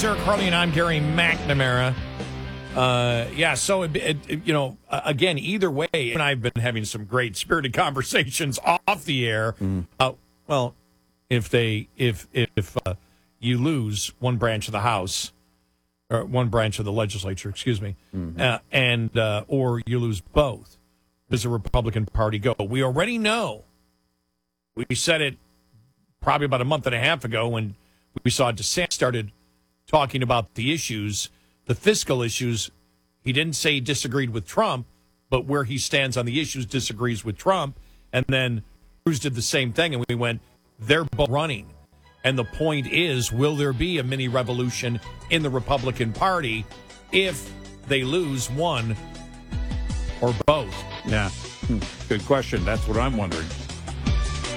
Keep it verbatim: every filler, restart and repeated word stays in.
is Eric Harley, and I'm Gary McNamara. Uh, yeah, so, it, it, it, you know, uh, again, either way, and I've been having some great spirited conversations off the air. Mm. Uh, well, if they, if, if uh, you lose one branch of the House, or one branch of the legislature, excuse me, mm-hmm. uh, and, uh, or you lose both, does the Republican Party go? We already know. We said it probably about a month and a half ago when we saw DeSantis started talking about the issues, the fiscal issues. He didn't say he disagreed with Trump, but where he stands on the issues disagrees with Trump. And then Cruz did the same thing, and we went, they're both running. And the point is, will there be a mini revolution in the Republican Party if they lose one or both? Yeah, good question. That's what I'm wondering.